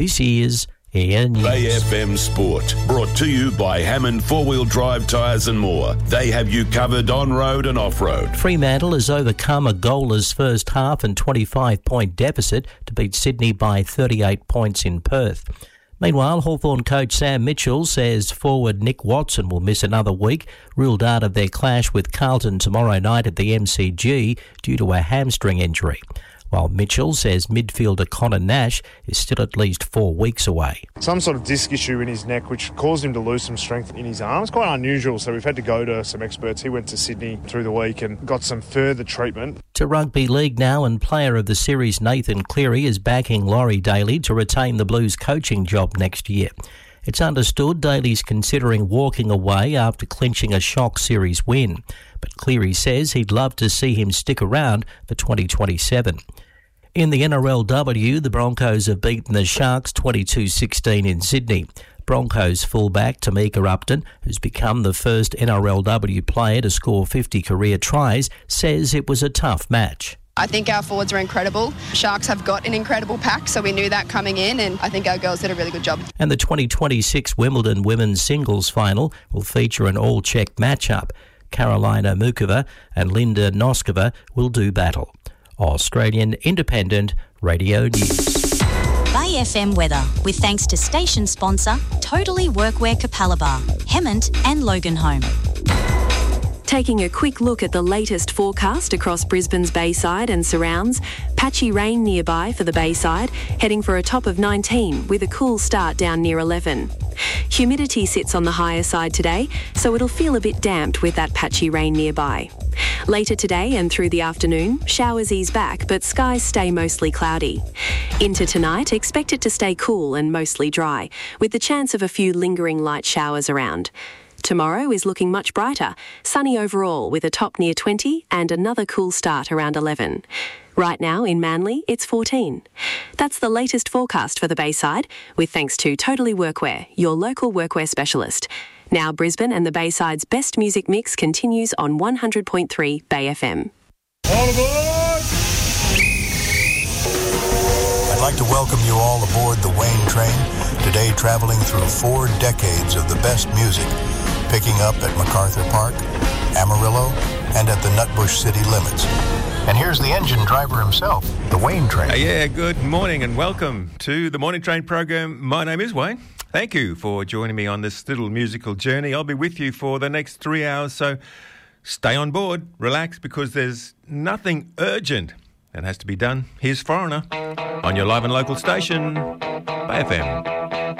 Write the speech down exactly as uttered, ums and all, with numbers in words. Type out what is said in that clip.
This is Air News. Bay F M Sport, brought to you by Hammond Four-Wheel Drive Tyres and More. They have you covered on-road and off-road. Fremantle has overcome a goalless first half and twenty-five point deficit to beat Sydney by thirty-eight points in Perth. Meanwhile, Hawthorn coach Sam Mitchell says forward Nick Watson will miss another week, ruled out of their clash with Carlton tomorrow night at the M C G due to a hamstring injury. While Mitchell says midfielder Connor Nash is still at least four weeks away. Some sort of disc issue in his neck, which caused him to lose some strength in his arms. Quite unusual, so we've had to go to some experts. He went to Sydney through the week and got some further treatment. To rugby league now, and player of the series Nathan Cleary is backing Laurie Daly to retain the Blues coaching job next year. It's understood Daly's considering walking away after clinching a shock series win, but Cleary says he'd love to see him stick around for twenty twenty-seven. In the N R L W, the Broncos have beaten the Sharks twenty-two sixteen in Sydney. Broncos fullback Tamika Upton, who's become the first N R L W player to score fifty career tries, says it was a tough match. I think our forwards are incredible. Sharks have got an incredible pack, so we knew that coming in, and I think our girls did a really good job. And the twenty twenty-six Wimbledon women's singles final will feature an all-Czech matchup. Karolina Mukova and Linda Noskova will do battle. Australian Independent Radio News. Bay F M weather, with thanks to station sponsor Totally Workwear Capalaba, Hemmant and Loganholme. Taking a quick look at the latest forecast across Brisbane's Bayside and surrounds. Patchy rain nearby for the Bayside, heading for a top of nineteen with a cool start down near eleven. Humidity sits on the higher side today, so it'll feel a bit damped with that patchy rain nearby. Later today and through the afternoon, showers ease back, but skies stay mostly cloudy. Into tonight, expect it to stay cool and mostly dry, with the chance of a few lingering light showers around. Tomorrow is looking much brighter, sunny overall with a top near twenty and another cool start around eleven. Right now in Manly, it's fourteen. That's the latest forecast for the Bayside, with thanks to Totally Workwear, your local workwear specialist. Now Brisbane and the Bayside's best music mix continues on one hundred point three Bay F M. All aboard! I'd like to welcome you all aboard the Wayne train, today traveling through four decades of the best music, picking up at MacArthur Park, Amarillo, and at the Nutbush city limits. And here's the engine driver himself, the Wayne train. Uh, yeah, good morning and welcome to the Morning Train program. My name is Wayne. Thank you for joining me on this little musical journey. I'll be with you for the next three hours, so stay on board, relax, because there's nothing urgent that has to be done. Here's Foreigner on your live and local station, Bay F M.